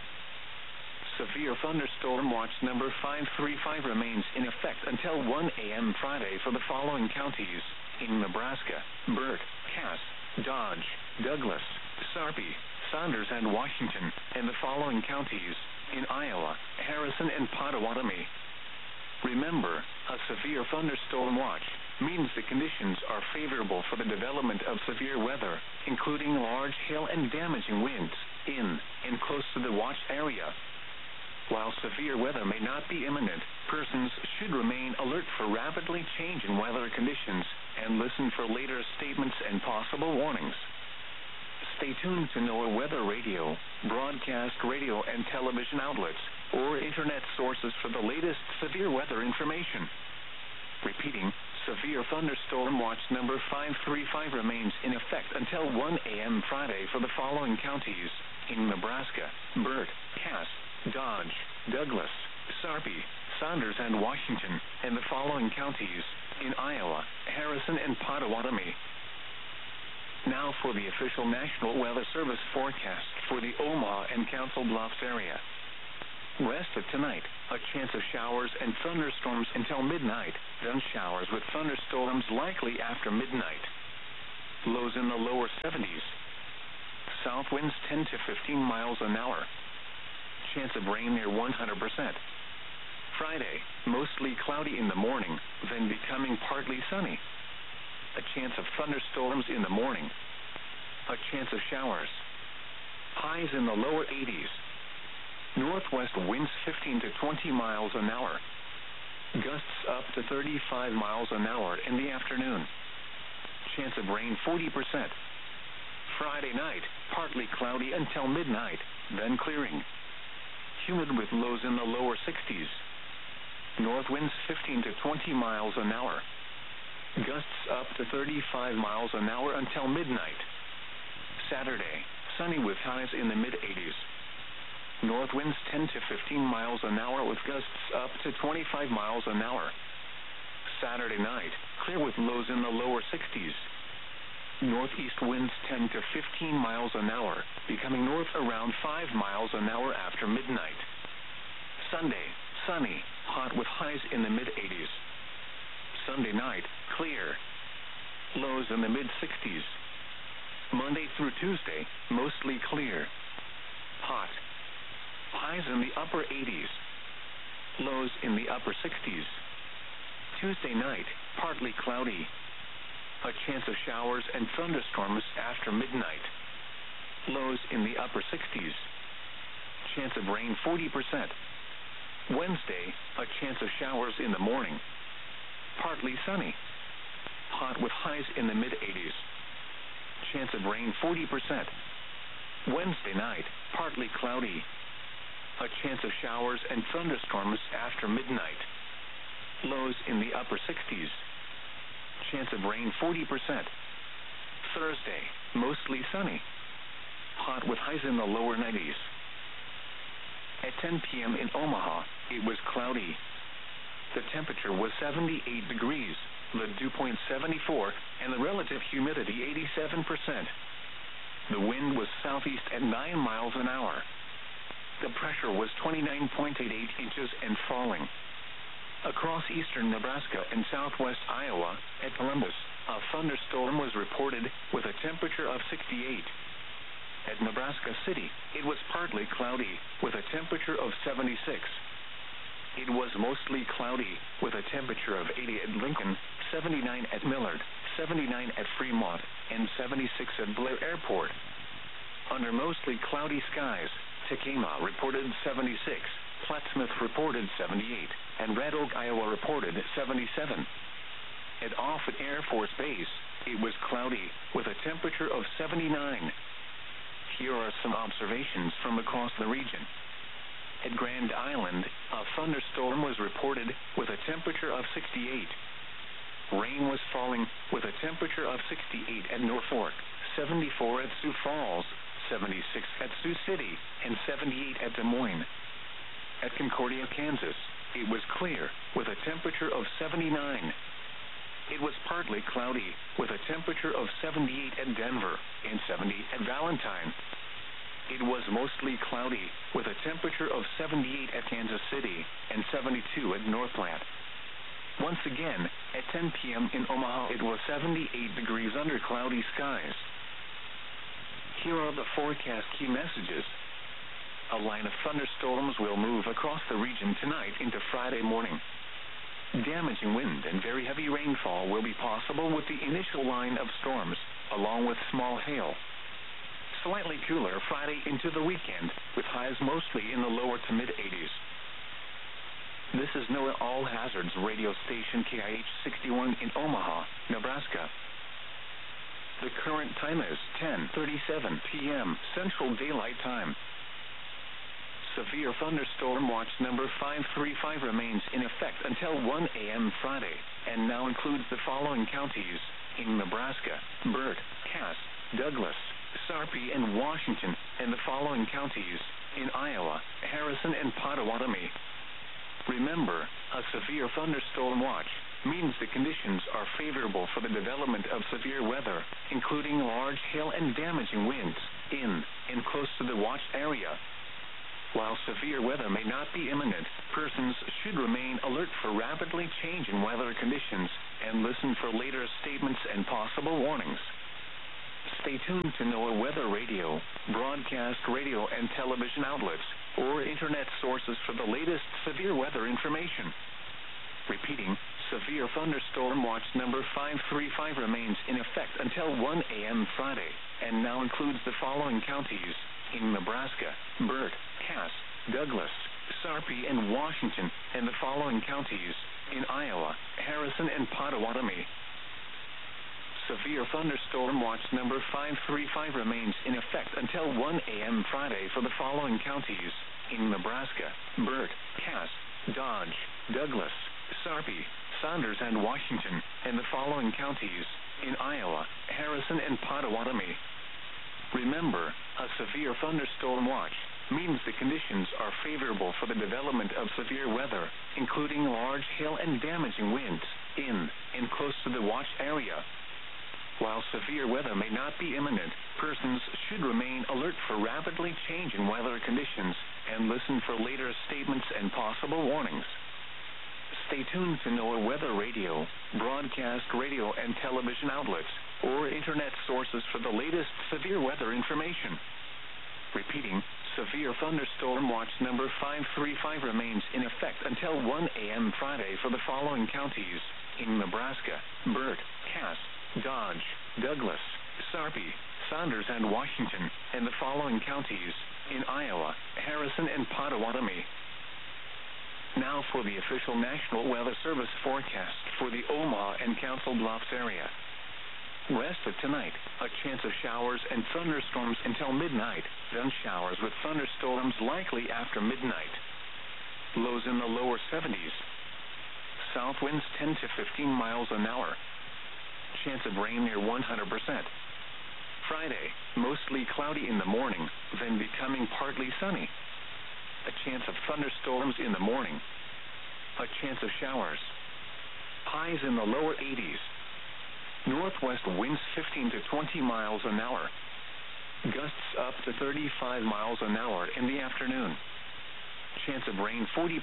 Severe thunderstorm watch number 535 remains in effect until 1 a.m. Friday for the following counties in Nebraska: Burt, Cass, Dodge, Douglas, Sarpy, Saunders, and Washington, and the following counties in Iowa: Harrison and Pottawatomie. Remember, a severe thunderstorm watch means the conditions are favorable for the development of severe weather, including large hail and damaging winds in and close to the watch area. While severe weather may not be imminent, persons should remain alert for rapidly changing weather conditions and listen for later statements and possible warnings. Stay tuned to NOAA Weather Radio, broadcast radio and television outlets, or internet sources for the latest severe weather information. Repeating, severe thunderstorm watch number 535 remains in effect until 1 a.m. Friday for the following counties in Nebraska: Burt, Cass, Dodge, Douglas, Sarpy, Saunders, and Washington, and the following counties in Iowa: Harrison and Pottawatomie. Now for the official National Weather Service forecast for the Omaha and Council Bluffs area. Rest of tonight, a chance of showers and thunderstorms until midnight, then showers with thunderstorms likely after midnight. Lows in the lower 70s. South winds 10 to 15 miles an hour. Chance of rain near 100%. Friday, mostly cloudy in the morning, then becoming partly sunny. A chance of thunderstorms in the morning. A chance of showers. Highs in the lower 80s. Northwest winds 15 to 20 miles an hour. Gusts up to 35 miles an hour in the afternoon. Chance of rain 40%. Friday night, partly cloudy until midnight, then clearing. Humid with lows in the lower 60s. North winds 15 to 20 miles an hour. Gusts up to 35 miles an hour until midnight. Saturday, sunny with highs in the mid-80s. North winds 10 to 15 miles an hour with gusts up to 25 miles an hour. Saturday night, clear with lows in the lower 60s. Northeast winds 10 to 15 miles an hour, becoming north around 5 miles an hour after midnight. Sunday, sunny, hot with highs in the mid-80s. Sunday night, clear. Lows in the mid-60s. Monday through Tuesday, mostly clear. Hot. Highs in the upper 80s. Lows in the upper 60s. Tuesday night, partly cloudy. A chance of showers and thunderstorms after midnight. Lows in the upper 60s. Chance of rain 40%. Wednesday, a chance of showers in the morning. Partly sunny. Hot with highs in the mid-80s. Chance of rain 40%. Wednesday night, partly cloudy. A chance of showers and thunderstorms after midnight. Lows in the upper 60s. Chance of rain 40%. Thursday, mostly sunny. Hot with highs in the lower 90s. At 10 p.m. in Omaha, it was cloudy. The temperature was 78 degrees, the dew point 74, and the relative humidity 87%. The wind was southeast at 9 miles an hour. The pressure was 29.88 inches and falling. Across eastern Nebraska and southwest Iowa, at Columbus, a thunderstorm was reported with a temperature of 68. At Nebraska City, it was partly cloudy with a temperature of 76. It was mostly cloudy with a temperature of 80 at Lincoln, 79 at Millard, 79 at Fremont, and 76 at Blair Airport. Under mostly cloudy skies, Tacoma reported 76, Plattsmouth reported 78, and Red Oak, Iowa reported 77. At Offutt Air Force Base, it was cloudy with a temperature of 79. Here are some observations from across the region. At Grand Island, a thunderstorm was reported with a temperature of 68. Rain was falling with a temperature of 68 at Norfolk, 74 at Sioux Falls, 76 at Sioux City, and 78 at Des Moines. At Concordia, Kansas, it was clear with a temperature of 79. It was partly cloudy with a temperature of 78 at Denver and 70 at Valentine. It was mostly cloudy with a temperature of 78 at Kansas City and 72 at North Platte. Once again, at 10 p.m. in Omaha, it was 78 degrees under cloudy skies. Here are the forecast key messages. A line of thunderstorms will move across the region tonight into Friday morning. Damaging wind and very heavy rainfall will be possible with the initial line of storms, along with small hail. Slightly cooler Friday into the weekend, with highs mostly in the lower to mid-80s. This is NOAA All Hazards radio station KIH 61 in Omaha, Nebraska. The current time is 10:37 p.m. Central Daylight Time. Severe thunderstorm watch number 535 remains in effect until 1 a.m. Friday, and now includes the following counties in Nebraska: Burt, Cass, Douglas, Sarpy, and Washington, and the following counties in Iowa: Harrison and Pottawatomie. Remember, a severe thunderstorm watch means the conditions are favorable for the development of severe weather, including large hail and damaging winds in and close to the watched area. While severe weather may not be imminent, persons should remain alert for rapidly changing weather conditions and listen for later statements and possible warnings. Stay tuned to NOAA Weather Radio, broadcast radio and television outlets, or internet sources for the latest severe weather information. Repeating, severe thunderstorm watch number 535 remains in effect until 1 a.m. Friday, and now includes the following counties in Nebraska: Burt, Cass, Douglas, Sarpy, and Washington, and the following counties in Iowa: Harrison and Pottawatomie. Severe thunderstorm watch number 535 remains in effect until 1 a.m. Friday for the following counties in Nebraska: Burt, Cass, Dodge, Douglas, Sarpy, Saunders, and Washington, and the following counties in Iowa: Harrison and Pottawatomie. Remember, a severe thunderstorm watch means the conditions are favorable for the development of severe weather, including large hail and damaging winds in and close to the watch area. While severe weather may not be imminent, persons should remain alert for rapidly changing weather conditions and listen for later statements and possible warnings. Stay tuned to NOAA Weather Radio, broadcast radio and television outlets, or internet sources for the latest severe weather information. Repeating, severe thunderstorm watch number 535 remains in effect until 1 a.m. Friday for the following counties in Nebraska: Burt, Cass, Dodge, Douglas, Sarpy, Saunders, and Washington, and the following counties in Iowa: Harrison and Pottawatomie. Now for the official National Weather Service forecast for the Omaha and Council Bluffs area. Rest of tonight, a chance of showers and thunderstorms until midnight, then showers with thunderstorms likely after midnight. Lows in the lower 70s. South winds 10 to 15 miles an hour. Chance of rain near 100%. Friday, mostly cloudy in the morning, then becoming partly sunny. A chance of thunderstorms in the morning. A chance of showers. Highs in the lower 80s. Northwest winds 15 to 20 miles an hour. Gusts up to 35 miles an hour in the afternoon. Chance of rain 40%.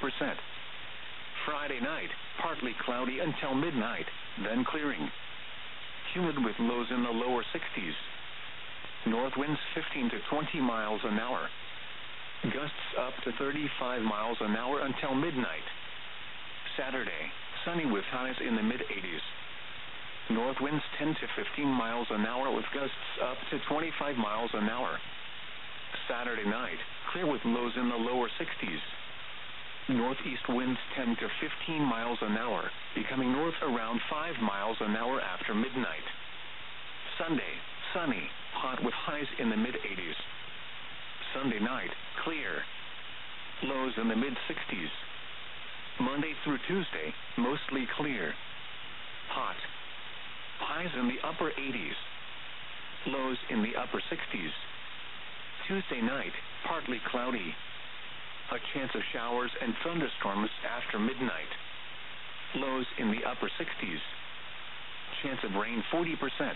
Friday night, partly cloudy until midnight, then clearing. Humid with lows in the lower 60s. North winds 15 to 20 miles an hour. Gusts up to 35 miles an hour until midnight. Saturday, sunny with highs in the mid-80s. North winds 10 to 15 miles an hour with gusts up to 25 miles an hour. Saturday night, clear with lows in the lower 60s. Northeast winds 10 to 15 miles an hour, becoming north around 5 miles an hour after midnight. Sunday, sunny, hot with highs in the mid-80s. Sunday night, clear. Lows in the mid-60s. Monday through Tuesday, mostly clear. Hot. Highs in the upper 80s. Lows in the upper 60s. Tuesday night, partly cloudy. A chance of showers and thunderstorms after midnight. Lows in the upper 60s. Chance of rain 40%.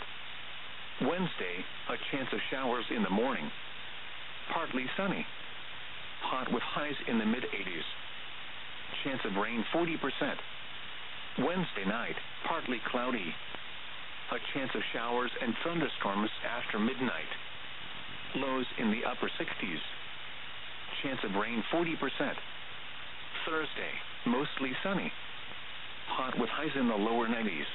Wednesday, a chance of showers in the morning. Partly sunny. Hot with highs in the mid-80s. Chance of rain 40%. Wednesday night, partly cloudy. A chance of showers and thunderstorms after midnight. Lows in the upper 60s. Chance of rain 40%. Thursday, mostly sunny. Hot with highs in the lower 90s.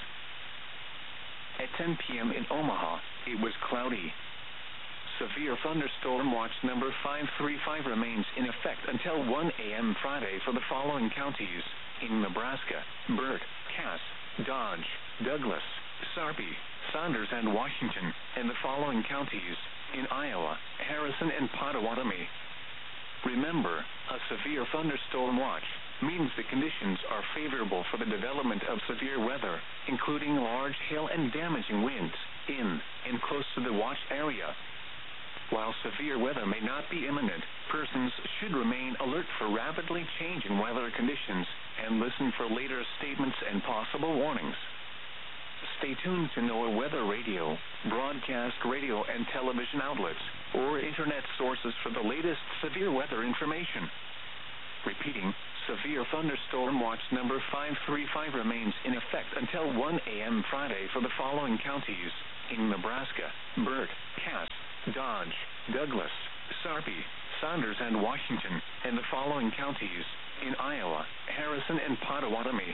At 10 p.m. in Omaha, it was cloudy. Severe thunderstorm watch number 535 remains in effect until 1 a.m. Friday for the following counties in Nebraska: Burt, Cass, Dodge, Douglas, Sarpy, Saunders, and Washington, and the following counties in Iowa: Harrison and Pottawatomie. Remember, a severe thunderstorm watch means the conditions are favorable for the development of severe weather, including large hail and damaging winds in and close to the watch area. While severe weather may not be imminent, persons should remain alert for rapidly changing weather conditions and listen for later statements and possible warnings. Stay tuned to NOAA Weather Radio, broadcast radio and television outlets, or internet sources for the latest severe weather information. Repeating, severe thunderstorm watch number 535 remains in effect until 1 a.m. Friday for the following counties in Nebraska: Burt, Cass, Dodge, Douglas, Sarpy, Saunders, and Washington, and the following counties in Iowa: Harrison and Potawatomi.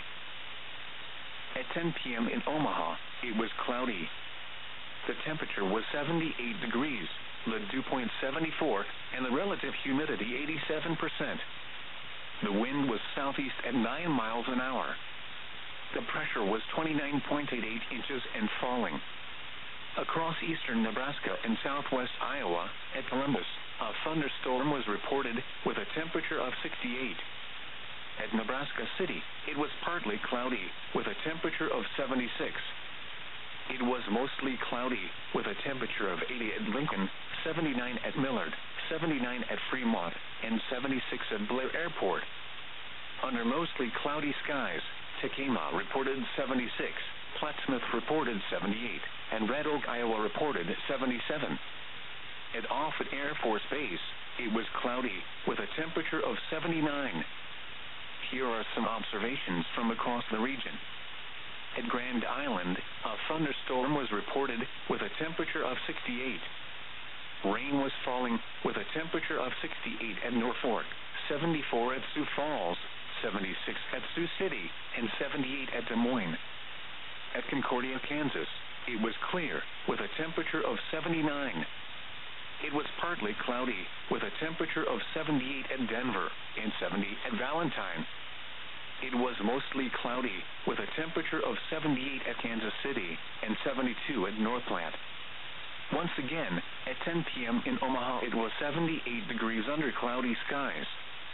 At 10 p.m. in Omaha, it was cloudy. The temperature was 78 degrees, the dew point 74, and the relative humidity 87%. The wind was southeast at 9 miles an hour. The pressure was 29.88 inches and falling. Across eastern Nebraska and southwest Iowa, at Columbus, a thunderstorm was reported with a temperature of 68. At Nebraska City, it was partly cloudy, with a temperature of 76. It was mostly cloudy, with a temperature of 80 at Lincoln, 79 at Millard, 79 at Fremont, and 76 at Blair Airport. Under mostly cloudy skies, Tacoma reported 76, Plattsmouth reported 78, and Red Oak, Iowa reported 77. At Offutt Air Force Base, it was cloudy, with a temperature of 79. Here are some observations from across the region. At Grand Island, a thunderstorm was reported with a temperature of 68. Rain was falling with a temperature of 68 at Norfolk, 74 at Sioux Falls, 76 at Sioux City, and 78 at Des Moines. At Concordia, Kansas, it was clear with a temperature of 79. It was partly cloudy with a temperature of 78 at Denver and 70 at Valentine. It was mostly cloudy with a temperature of 78 at Kansas City and 72 at North Platte. Once again, at 10 p.m. in Omaha, it was 78 degrees under cloudy skies.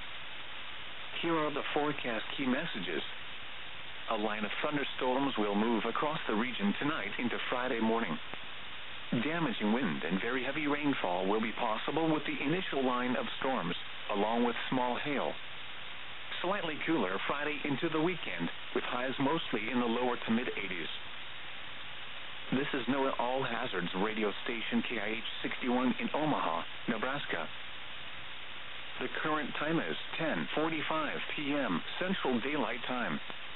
Here are the forecast key messages. A line of thunderstorms will move across the region tonight into Friday morning. Damaging wind and very heavy rainfall will be possible with the initial line of storms, along with small hail. Slightly cooler Friday into the weekend, with highs mostly in the lower to mid-80s. This is NOAA All Hazards radio station KIH 61 in Omaha, Nebraska. The current time is 10:45 p.m. Central Daylight Time.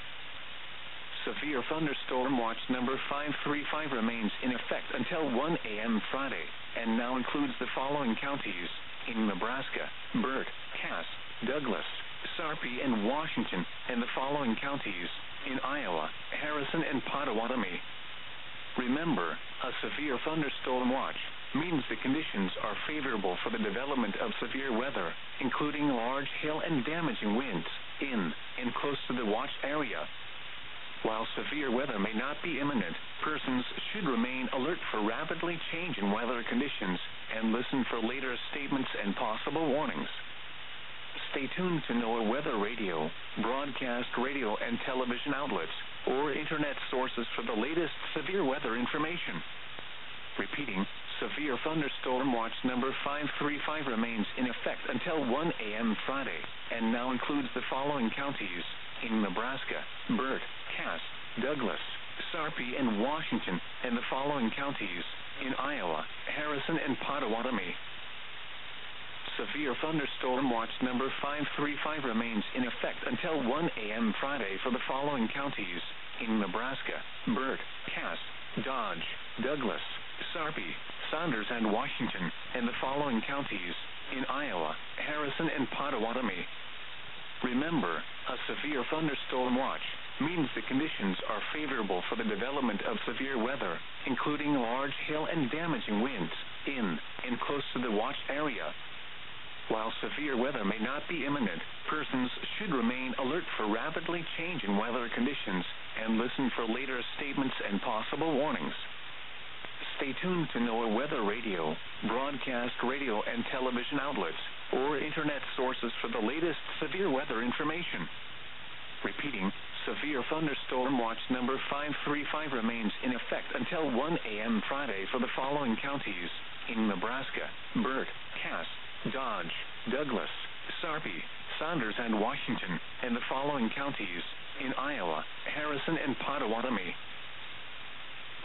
Severe thunderstorm watch number 535 remains in effect until 1 a.m. Friday, and now includes the following counties in Nebraska: Burt, Cass, Douglas, Sarpy, and Washington, and the following counties in Iowa: Harrison and Potawatomi. Remember, a severe thunderstorm watch means the conditions are favorable for the development of severe weather, including large hail and damaging winds in and close to the watch area. While severe weather may not be imminent, persons should remain alert for rapidly changing weather conditions and listen for later statements and possible warnings. Stay tuned to NOAA Weather Radio, broadcast radio and television outlets, or internet sources for the latest severe weather information. Repeating, severe thunderstorm watch number 535 remains in effect until 1 a.m. Friday, and now includes the following counties in Nebraska: Burt, Cass, Douglas, Sarpy, and Washington, and the following counties in Iowa: Harrison and Potawatomi. Severe thunderstorm watch number 535 remains in effect until 1 a.m. Friday for the following counties in Nebraska: Burt, Cass, Dodge, Douglas, Sarpy, Saunders, and Washington, and the following counties in Iowa: Harrison and Potawatomi. Remember, a severe thunderstorm watch means the conditions are favorable for the development of severe weather, including large hail and damaging winds in and close to the watch area. While severe weather may not be imminent, persons should remain alert for rapidly changing weather conditions and listen for later statements and possible warnings. Stay tuned to NOAA Weather Radio, broadcast radio and television outlets, or internet sources for the latest severe weather information. Repeating, severe thunderstorm watch number 535 remains in effect until 1 a.m. Friday for the following counties in Nebraska: Burt, Cass, Dodge, Douglas, Sarpy, Saunders, and Washington, and the following counties in Iowa: Harrison and Potawatomi.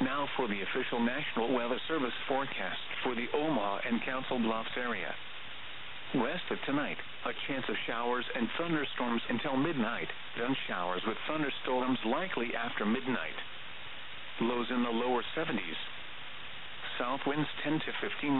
Now for the official National Weather Service forecast for the Omaha and Council Bluffs area. West of tonight, a chance of showers and thunderstorms until midnight, then showers with thunderstorms likely after midnight. Lows in the lower 70s. South winds 10 to 15